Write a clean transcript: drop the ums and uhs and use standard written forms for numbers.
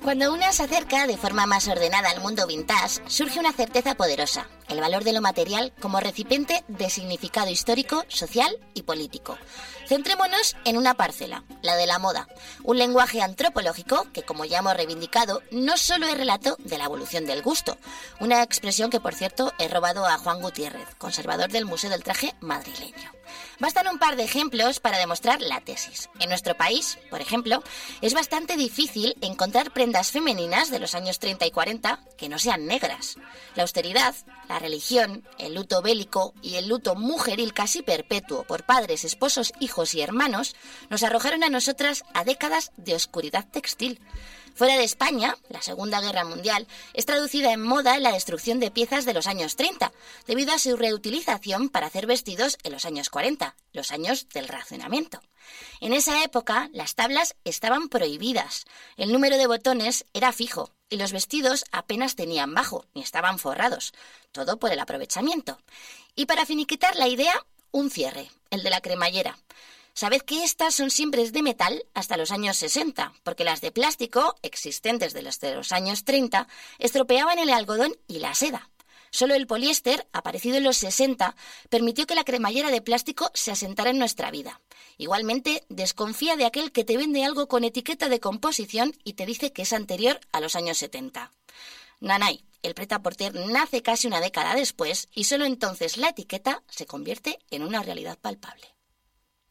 Cuando una se acerca de forma más ordenada al mundo vintage, surge una certeza poderosa: el valor de lo material como recipiente de significado histórico, social y político. Centrémonos en una parcela, la de la moda, un lenguaje antropológico que, como ya hemos reivindicado, no solo es relato de la evolución del gusto, una expresión que, por cierto, he robado a Juan Gutiérrez, conservador del Museo del Traje madrileño. Bastan un par de ejemplos para demostrar la tesis. En nuestro país, por ejemplo, es bastante difícil encontrar prendas femeninas de los años 30 y 40 que no sean negras. La austeridad, la religión, el luto bélico y el luto mujeril casi perpetuo por padres, esposos, hijos y hermanos nos arrojaron a nosotras a décadas de oscuridad textil. Fuera de España, la Segunda Guerra Mundial es traducida en moda en la destrucción de piezas de los años 30, debido a su reutilización para hacer vestidos en los años 40, los años del racionamiento. En esa época, las tablas estaban prohibidas, el número de botones era fijo y los vestidos apenas tenían bajo, ni estaban forrados, todo por el aprovechamiento. Y para finiquitar la idea, un cierre, el de la cremallera. Sabed que estas son siempre de metal hasta los años 60, porque las de plástico, existentes desde los años 30, estropeaban el algodón y la seda. Solo el poliéster, aparecido en los 60, permitió que la cremallera de plástico se asentara en nuestra vida. Igualmente, desconfía de aquel que te vende algo con etiqueta de composición y te dice que es anterior a los años 70. Nanay, el prêt-à-porter nace casi una década después y solo entonces la etiqueta se convierte en una realidad palpable.